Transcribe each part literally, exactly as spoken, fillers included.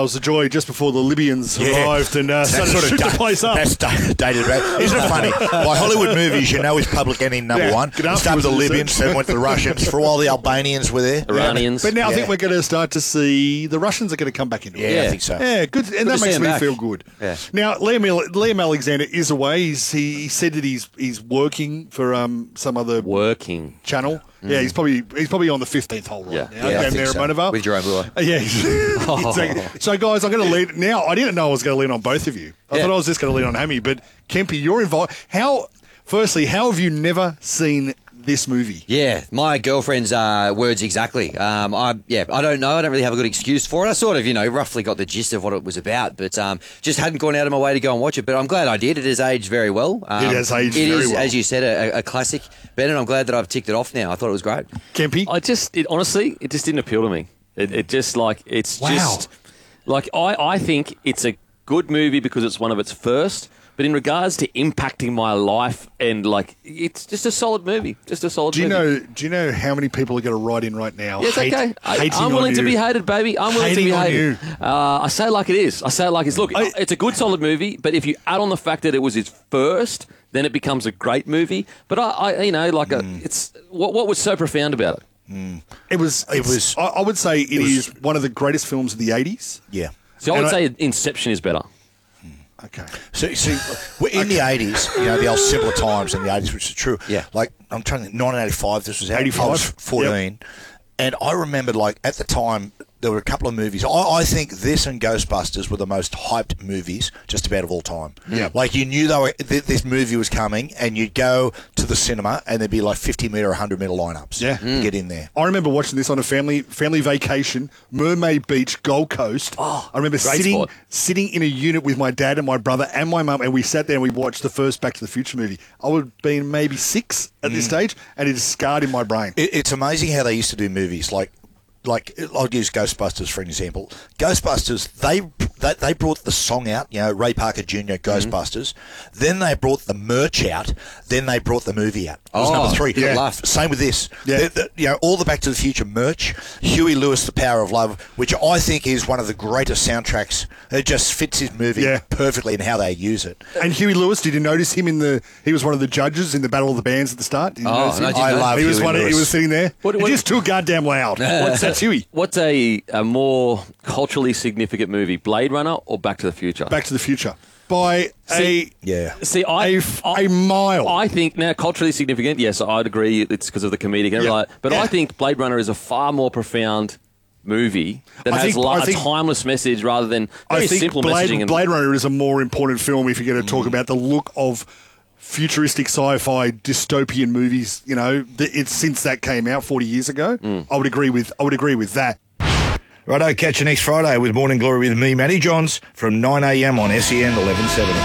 was the joy just before the Libyans Yeah. arrived and uh, started to shoot da- the place up. That's da- dated, right? Isn't it funny? Like Hollywood movies, you know, is public enemy number Yeah. one. Gaddafi Started with the was in the Libyans, then went to the Russians. For a while, the Albanians were there. Iranians. But now I think Yeah. we're going to start to see the Russians are going to come back into Yeah, it. Yeah. I think so. Yeah, good, and to that see makes him me back. feel good. Yeah. Now, Liam, Liam Alexander is away. He's, he, he said that he's he's working for um, some other Working. channel. Yeah, he's probably he's probably on the fifteenth hole right Yeah. now. Yeah, I down think there so. at Monavale. With Jerome Buller. Uh, yeah, exactly. So, guys, I'm going to lean now. I didn't know I was going to lean on both of you. I Yeah. thought I was just going to lean on Hammy. But Kempy, you're involved. How? Firstly, how have you never seen this movie? Yeah, my girlfriend's uh, words exactly. Um, I yeah, I don't know. I don't really have a good excuse for it. I sort of, you know, roughly got the gist of what it was about, but um, just hadn't gone out of my way to go and watch it. But I'm glad I did. It has aged very well. Um, It has aged It very is, well. as you said, a, a classic. Ben, and I'm glad that I've ticked it off now. I thought it was great. Kempy? I just, it, honestly, it just didn't appeal to me. It, it just like, it's Wow. just, like, I, I think it's a good movie because it's one of its first, but in regards to impacting my life and, like, it's just a solid movie. Just a solid Do you movie. know? Do you know how many people are going to write in right now? Yeah, it's hate- okay. I, hating I'm on willing to you? be hated, baby. I'm willing Hating to be on hated. you. Uh, I say it like it is. I say it like it's. Look, I- it's a good, solid movie, but if you add on the fact that it was his first, then it becomes a great movie. But I, I you know, like, a, it's what, what was so profound about it? It was. It It was- was. I, I would say it was- is one of the greatest films of the eighties. Yeah. So I And would I- say Inception is better. Okay. So, see, we're in the eighties, you know, the old simpler times in the eighties, which is true. Yeah. Like, I'm trying to think, nineteen eighty-five, this was out. eighty-five, I was fourteen. And I remember, like, at the time, there were a couple of movies. I, I think this and Ghostbusters were the most hyped movies just about of all time. Yeah. Like, you knew they were, th- this movie was coming, and you'd go to the cinema, and there'd be, like, fifty metre, one hundred metre lineups Yeah. to get in there. I remember watching this on a family family vacation, Mermaid Beach, Gold Coast. Oh, I remember great sitting spot. sitting in a unit with my dad and my brother and my mum, and we sat there and we watched the first Back to the Future movie. I would have been maybe six at this stage, and it is scarred in my brain. It, it's amazing how they used to do movies. Like, like I'll use Ghostbusters for an example. Ghostbusters, they they, they brought the song out. You know, Ray Parker Junior Ghostbusters. Mm-hmm. Then they brought the merch out. Then they brought the movie out. It was Oh, number three. good laugh. Same with this. Yeah. The- the- you know, all the Back to the Future merch. Huey Lewis, The Power of Love, which I think is one of the greatest soundtracks. It just fits his movie Yeah. perfectly in how they use it. And Huey Lewis, did you notice him in the? He was one of the judges in the Battle of the Bands at the start. Did you Oh, notice him? no, I didn't I know. love He was Huey one. Of, he Lewis. was sitting there. What- It's what- just too goddamn loud. What's that's Huey? What's a, a more culturally significant movie, Blade Runner or Back to the Future? Back to the Future by See- Yeah. See, I, a a, a mile. I think now culturally significant. Yes, I'd agree. It's because of the comedic and everything Yeah. like that. But Yeah. I think Blade Runner is a far more profound movie that I has think- la- I a think- timeless message rather than very I think simple messaging. Blade, And, Blade Runner is a more important film if you're going to talk about the look of futuristic sci-fi dystopian movies. You know, th- it's since that came out forty years ago. I would agree with. I would agree with that. Righto, catch you next Friday with Morning Glory with me, Matty Johns, from nine a.m. on S E N eleven seventy.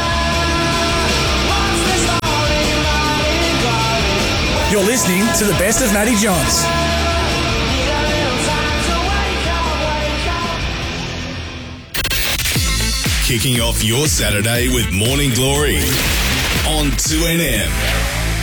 You're listening to the best of Matty Johns. Kicking off your Saturday with Morning Glory on two N M.